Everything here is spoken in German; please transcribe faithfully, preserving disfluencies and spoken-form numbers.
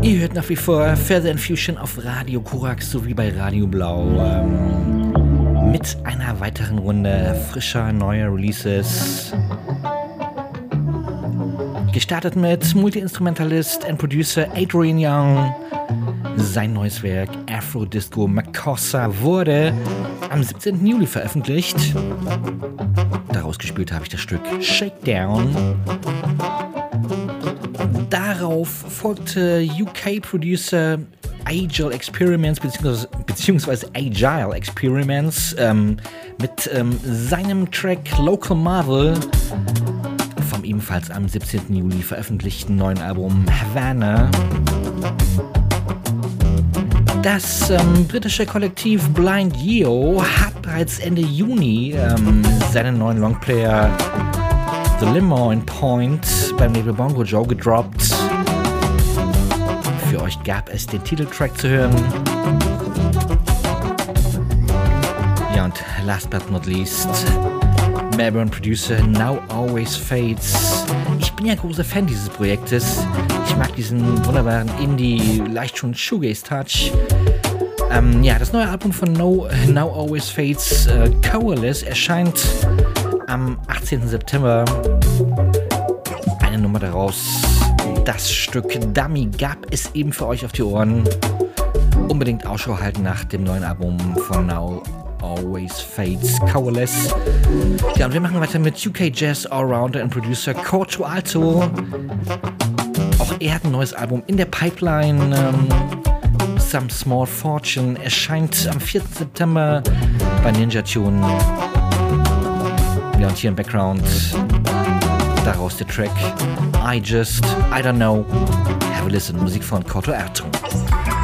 Ihr hört nach wie vor Feather Infusion auf Radio Korax sowie bei Radio Blau ähm, mit einer weiteren Runde frischer neuer Releases. Gestartet mit Multi-Instrumentalist and Producer Adrian Young. Sein neues Werk Afro Disco Makossa wurde am siebzehnten Juli veröffentlicht. Daraus gespielt habe ich das Stück Shakedown. Darauf folgte U K-Producer Agile Experiments bzw. beziehungsweise Agile Experiments ähm, mit ähm, seinem Track Local Marvel vom ebenfalls am siebzehnten Juli veröffentlichten neuen Album Havana. Das ähm, britische Kollektiv Blind Yeo hat bereits Ende Juni ähm, seinen neuen Longplayer The Limo in Point beim Label Bongo Joe gedroppt. Für euch gab es den Titeltrack zu hören. Ja, und last but not least, Melbourne Producer Now Always Fades. Ich bin ja großer Fan dieses Projektes. Ich mag diesen wunderbaren Indie, leicht schon Shoegaze-Touch. Ähm, ja, das neue Album von No, Now Always Fades, äh, Coalesce, erscheint am achtzehnten September. Eine Nummer daraus, das Stück Dummy, gab es eben für euch auf die Ohren. Unbedingt Ausschau halten nach dem neuen Album von Now Always Fades, Coalesce. Ja, und wir machen weiter mit U K Jazz Allrounder und Producer Corto Alto. Auch er hat ein neues Album in der Pipeline. Ähm, Some Small Fortune erscheint am vierten September bei Ninja Tune. Ja, und hier im Background daraus der Track I Just, I Don't Know. Have a listen, Musik von Corto Alto.